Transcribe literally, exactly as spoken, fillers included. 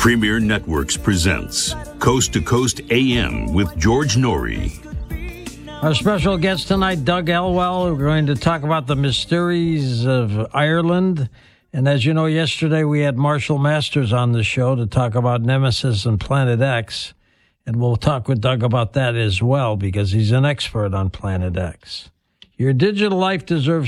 Premier Networks presents Coast to Coast A M with George Norrie. Our special guest tonight, Doug Elwell. We're going to talk about the mysteries of Ireland. And as you know, yesterday we had Marshall Masters on the show to talk about Nemesis and Planet X. And we'll talk with Doug about that as well, because he's an expert on Planet X. Your digital life deserves